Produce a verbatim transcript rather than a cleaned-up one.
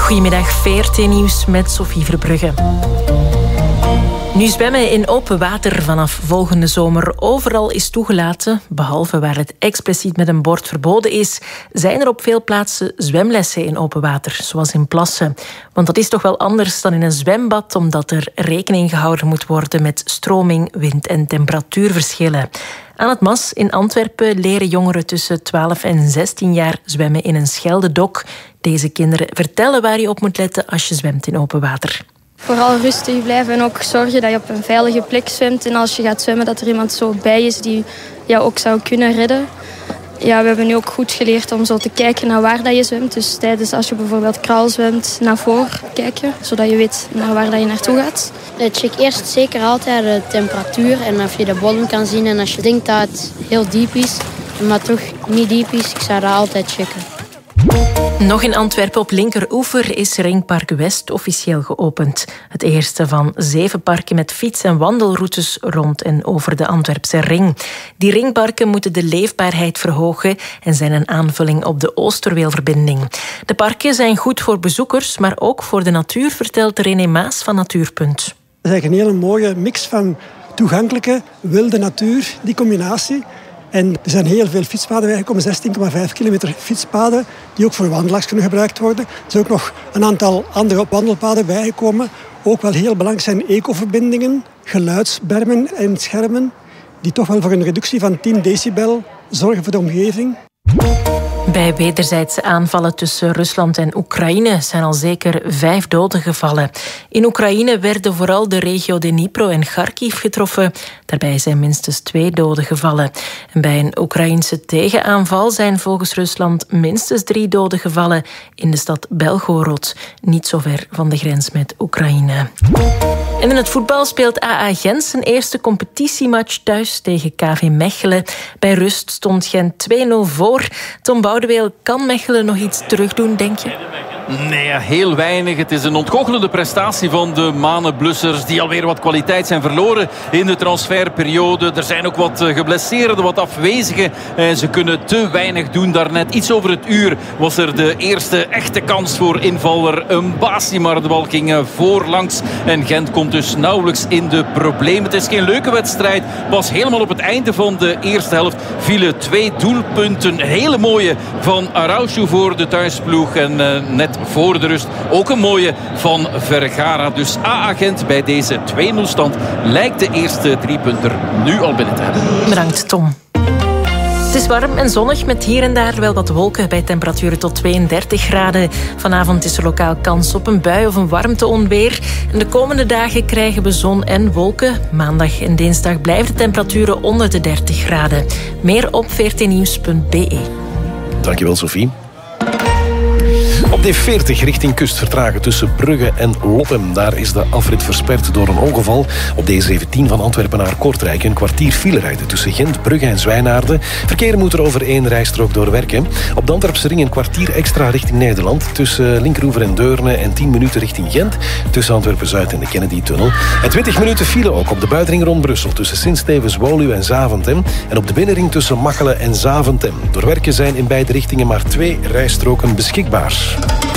Goedemiddag, V R T Nieuws met Sophie Verbrugge. Nu zwemmen in open water vanaf volgende zomer overal is toegelaten, behalve waar het expliciet met een bord verboden is, zijn er op veel plaatsen zwemlessen in open water, zoals in plassen. Want dat is toch wel anders dan in een zwembad, omdat er rekening gehouden moet worden met stroming, wind en temperatuurverschillen. Aan het Mas in Antwerpen leren jongeren tussen twaalf en zestien jaar zwemmen in een scheldedok. Deze kinderen vertellen waar je op moet letten als je zwemt in open water. Vooral rustig blijven en ook zorgen dat je op een veilige plek zwemt. En als je gaat zwemmen, dat er iemand zo bij is die jou ook zou kunnen redden. Ja, we hebben nu ook goed geleerd om zo te kijken naar waar dat je zwemt. Dus tijdens als je bijvoorbeeld kraal zwemt, naar voren kijken. Zodat je weet naar waar dat je naartoe gaat. Check eerst zeker altijd de temperatuur en of je de bodem kan zien. En als je denkt dat het heel diep is, maar toch niet diep is, ik zou dat altijd checken. Nog in Antwerpen op linkeroever is Ringpark West officieel geopend. Het eerste van zeven parken met fiets- en wandelroutes rond en over de Antwerpse ring. Die ringparken moeten de leefbaarheid verhogen en zijn een aanvulling op de Oosterweelverbinding. De parken zijn goed voor bezoekers, maar ook voor de natuur, vertelt René Maas van Natuurpunt. Het is eigenlijk een hele mooie mix van toegankelijke, wilde natuur, die combinatie. En er zijn heel veel fietspaden bijgekomen, zestien komma vijf kilometer fietspaden, die ook voor wandelaars kunnen gebruikt worden. Er zijn ook nog een aantal andere wandelpaden bijgekomen. Ook wel heel belangrijk zijn ecoverbindingen, geluidsbermen en schermen, die toch wel voor een reductie van tien decibel zorgen voor de omgeving. Bij wederzijdse aanvallen tussen Rusland en Oekraïne zijn al zeker vijf doden gevallen. In Oekraïne werden vooral de regio Dnipro en Kharkiv getroffen. Daarbij zijn minstens twee doden gevallen. En bij een Oekraïnse tegenaanval zijn volgens Rusland minstens drie doden gevallen in de stad Belgorod, niet zo ver van de grens met Oekraïne. En in het voetbal speelt A A Gent zijn eerste competitiematch thuis tegen K V Mechelen. Bij rust stond Gent twee nul voor. Tom Boudeweel, kan Mechelen nog iets terugdoen, denk je? Nee, heel weinig. Het is een ontgoochelende prestatie van de Manenblussers, die alweer wat kwaliteit zijn verloren in de transferperiode. Er zijn ook wat geblesseerden, wat afwezigen. Ze kunnen te weinig doen. Daarnet iets over het uur was er de eerste echte kans voor invaller Mbasi, maar de bal ging voorlangs. En Gent komt dus nauwelijks in de problemen. Het is geen leuke wedstrijd. Pas helemaal op het einde van de eerste helft vielen twee doelpunten. Hele mooie van Araujo voor de thuisploeg. En uh, net voor de rust ook een mooie van Vergara. Dus A A Gent bij deze twee nul stand lijkt de eerste driepunter nu al binnen te hebben. Bedankt, Tom. Het is warm en zonnig met hier en daar wel wat wolken bij temperaturen tot tweeëndertig graden. Vanavond is er lokaal kans op een bui of een warmteonweer. En de komende dagen krijgen we zon en wolken. Maandag en dinsdag blijven de temperaturen onder de dertig graden. Meer op v r t nieuws punt b e. Dankjewel, Sophie. Op D veertig richting kust vertragen tussen Brugge en Lopem. Daar is de afrit versperd door een ongeval. Op D zeventien van Antwerpen naar Kortrijk een kwartier file rijden tussen Gent, Brugge en Zwijnaarden. Verkeer moet er over één rijstrook doorwerken. Op de Antwerpse ring een kwartier extra richting Nederland. Tussen Linkeroever en Deurne en tien minuten richting Gent. Tussen Antwerpen-Zuid en de Kennedy-tunnel. En twintig minuten file ook op de buitenring rond Brussel. Tussen Sint-Stevens, Woluwe en Zaventem. En op de binnenring tussen Machelen en Zaventem. Doorwerken zijn in beide richtingen maar twee rijstroken beschikbaar.